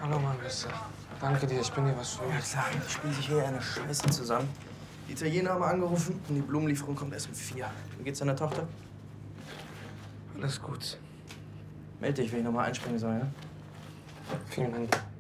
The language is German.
Hallo, Marissa. Danke dir, ich bin dir was schuldig. Ja klar, die spielen sich hier eine Scheiße zusammen. Die Italiener haben angerufen und die Blumenlieferung kommt erst um 4. Wie geht's deiner Tochter? Alles gut. Meld dich, wenn ich noch mal einspringen soll, ja? Vielen Dank.